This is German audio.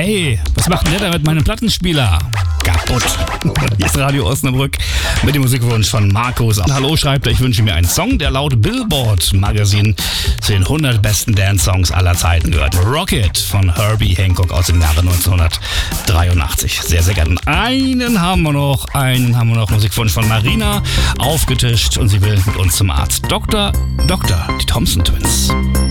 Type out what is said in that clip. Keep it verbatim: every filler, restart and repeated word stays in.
Hey, was macht denn der da mit meinem Plattenspieler? Kaputt. Hier ist Radio Osnabrück mit dem Musikwunsch von Markus. Hallo, schreibt er, ich wünsche mir einen Song, der laut Billboard Magazine zu den hundert besten Dance-Songs aller Zeiten gehört. Rocket von Herbie Hancock aus dem Jahre neunzehnhundertdreiundachtzig. Sehr, sehr gerne. Einen haben wir noch, einen haben wir noch, Musikwunsch von Marina, aufgetischt und sie will mit uns zum Arzt. Doktor, Doktor, die Thompson Twins.